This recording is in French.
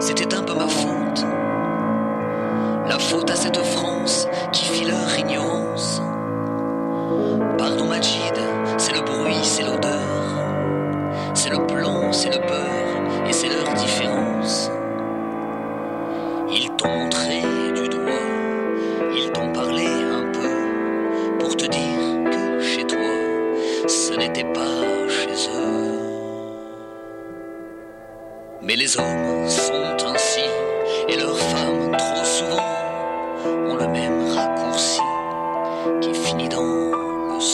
c'était un peu ma faute. La faute à cette France qui fit leur ignorance. Pardon Majid, c'est le bruit, c'est l'odeur, c'est le blanc, c'est le beurre, et c'est leur différence. Ils t'ont montré du doigt, ils t'ont parlé un peu, pour te dire que chez toi, ce n'était pas chez eux. Mais les hommes sont ainsi, et leurs femmes trop souvent ont le même raccourci qui finit dans